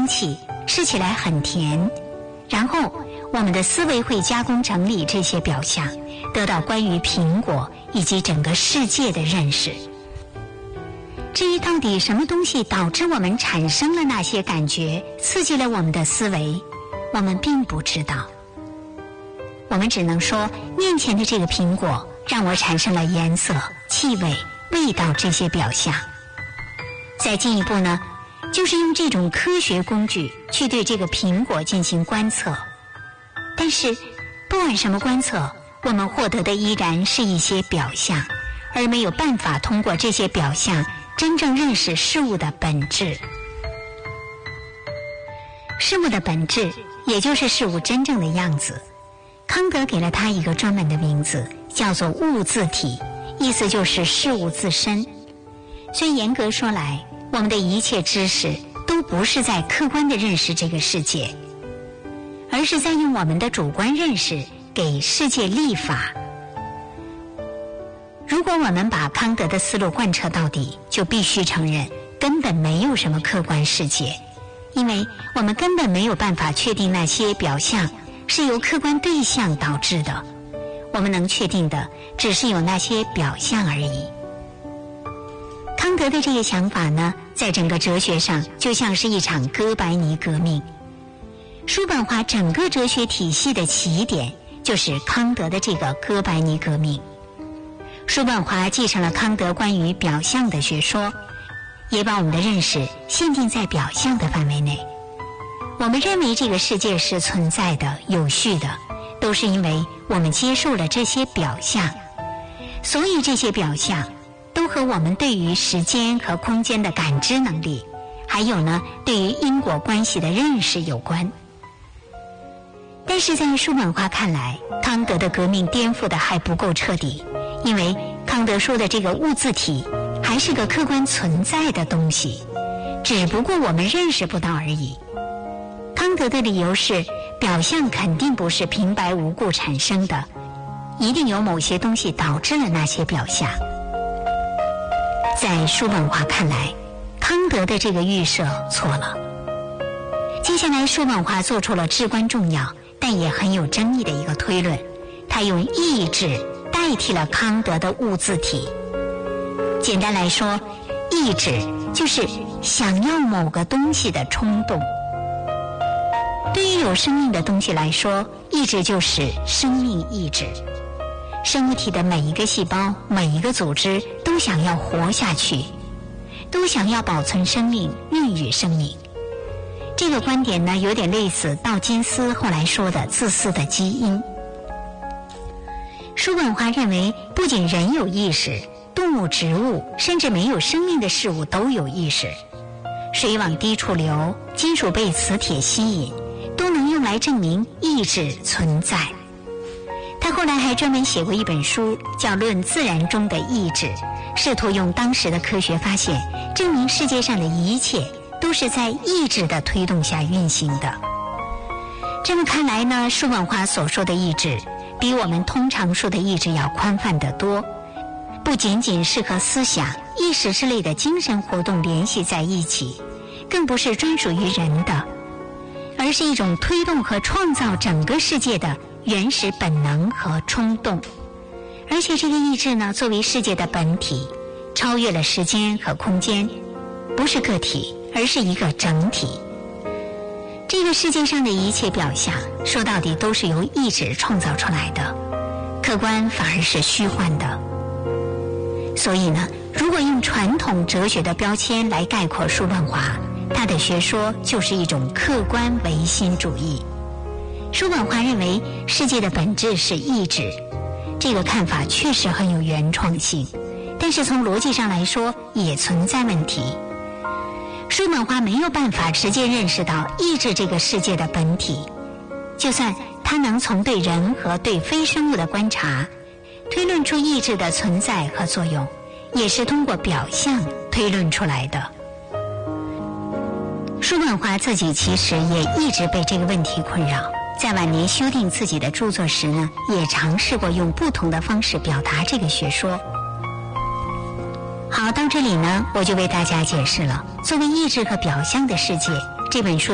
香气，吃起来很甜，然后我们的思维会加工整理这些表象，得到关于苹果以及整个世界的认识。至于到底什么东西导致我们产生了那些感觉，刺激了我们的思维，我们并不知道。我们只能说，面前的这个苹果让我产生了颜色、气味、味道这些表象。再进一步呢，就是用这种科学工具去对这个苹果进行观测。但是不管什么观测，我们获得的依然是一些表象，而没有办法通过这些表象真正认识事物的本质。事物的本质，也就是事物真正的样子，康德给了它一个专门的名字，叫做物自体，意思就是事物自身。所以严格说来，我们的一切知识都不是在客观地认识这个世界，而是在用我们的主观认识给世界立法。如果我们把康德的思路贯彻到底，就必须承认根本没有什么客观世界，因为我们根本没有办法确定那些表象是由客观对象导致的，我们能确定的只是有那些表象而已。康德的这个想法呢，在整个哲学上就像是一场哥白尼革命。叔本华整个哲学体系的起点就是康德的这个哥白尼革命。叔本华继承了康德关于表象的学说，也把我们的认识限定在表象的范围内。我们认为这个世界是存在的、有序的，都是因为我们接受了这些表象，所以这些表象都和我们对于时间和空间的感知能力，还有呢，对于因果关系的认识有关。但是在叔本华看来，康德的革命颠覆的还不够彻底，因为康德说的这个物自体还是个客观存在的东西，只不过我们认识不到而已。康德的理由是，表象肯定不是平白无故产生的，一定有某些东西导致了那些表象。在叔本华看来，康德的这个预设错了。接下来叔本华做出了至关重要但也很有争议的一个推论，他用意志代替了康德的物自体。简单来说，意志就是想要某个东西的冲动。对于有生命的东西来说，意志就是生命意志。生物体的每一个细胞、每一个组织都想要活下去，都想要保存生命、孕育生命。这个观点呢，有点类似道金斯后来说的自私的基因。叔本华认为，不仅人有意识，动物、植物，甚至没有生命的事物都有意识。水往低处流，金属被磁铁吸引，都能用来证明意志存在。他后来还专门写过一本书，叫《论自然中的意志》，试图用当时的科学发现，证明世界上的一切都是在意志的推动下运行的。这么看来呢，叔本华所说的意志比我们通常说的意志要宽泛得多，不仅仅是和思想、意识之类的精神活动联系在一起，更不是专属于人的，而是一种推动和创造整个世界的原始本能和冲动。而且这个意志呢，作为世界的本体，超越了时间和空间，不是个体，而是一个整体。这个世界上的一切表象，说到底都是由意志创造出来的，客观反而是虚幻的。所以呢，如果用传统哲学的标签来概括叔本华，他的学说就是一种客观唯心主义。叔本华认为世界的本质是意志，这个看法确实很有原创性，但是从逻辑上来说也存在问题。叔本华没有办法直接认识到意志这个世界的本体，就算他能从对人和对非生物的观察推论出意志的存在和作用，也是通过表象推论出来的。叔本华自己其实也一直被这个问题困扰，在晚年修订自己的著作时呢，也尝试过用不同的方式表达这个学说。好，到这里呢，我就为大家解释了作为意志和表象的世界这本书